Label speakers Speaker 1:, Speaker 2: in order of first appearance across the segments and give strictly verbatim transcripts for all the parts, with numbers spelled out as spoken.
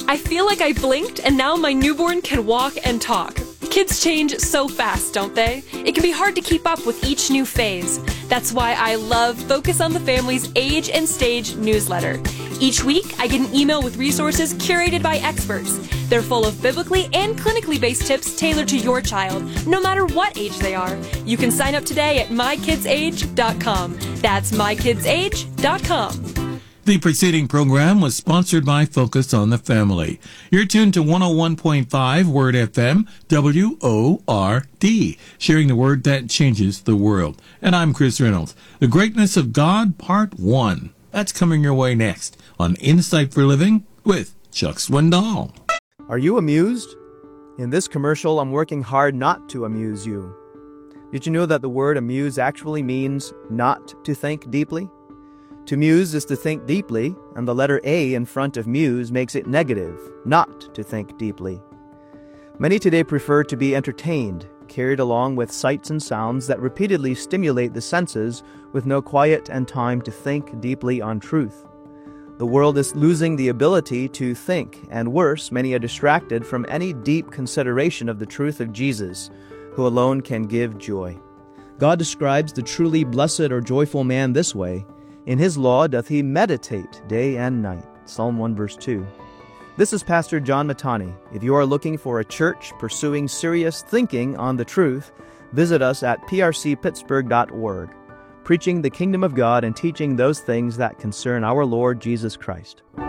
Speaker 1: I feel like I blinked and now my newborn can walk and talk. Kids change so fast, don't they? It can be hard to keep up with each new phase. That's why I love Focus on the Family's Age and Stage newsletter. Each week, I get an email with resources curated by experts. They're full of biblically and clinically based tips tailored to your child, no matter what age they are. You can sign up today at my kids age dot com. That's my kids age dot com.
Speaker 2: The preceding program was sponsored by Focus on the Family. You're tuned to one oh one point five Word F M, W O R D, sharing the word that changes the world. And I'm Chris Reynolds. The Greatness of God, Part one. That's coming your way next on Insight for Living with Chuck Swindoll.
Speaker 3: Are you amused? In this commercial, I'm working hard not to amuse you. Did you know that the word amuse actually means not to think deeply? To muse is to think deeply, and the letter A in front of muse makes it negative, not to think deeply. Many today prefer to be entertained, carried along with sights and sounds that repeatedly stimulate the senses with no quiet and time to think deeply on truth. The world is losing the ability to think, and worse, many are distracted from any deep consideration of the truth of Jesus, who alone can give joy. God describes the truly blessed or joyful man this way: in his law doth he meditate day and night. Psalm one verse two. This is Pastor John Matani. If you are looking for a church pursuing serious thinking on the truth, visit us at p r c pittsburgh dot org, preaching the kingdom of God and teaching those things that concern our Lord Jesus Christ.
Speaker 4: With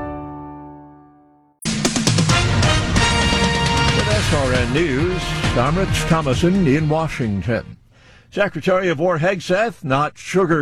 Speaker 4: S R N News, I'm Rich Thomason in Washington. Secretary of War Hegseth not sugar